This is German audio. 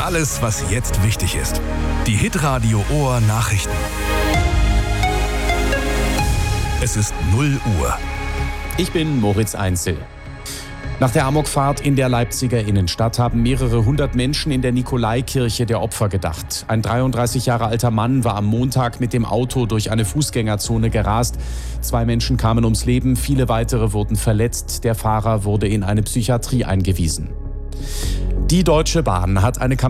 Alles, was jetzt wichtig ist. Die Hitradio Ohr Nachrichten. Es ist 0 Uhr. Ich bin Moritz Einzel. Nach der Amokfahrt in der Leipziger Innenstadt haben mehrere hundert Menschen in der Nikolaikirche der Opfer gedacht. Ein 33 Jahre alter Mann war am Montag mit dem Auto durch eine Fußgängerzone gerast. 2 Menschen kamen ums Leben, viele weitere wurden verletzt. Der Fahrer wurde in eine Psychiatrie eingewiesen. Die Deutsche Bahn hat eine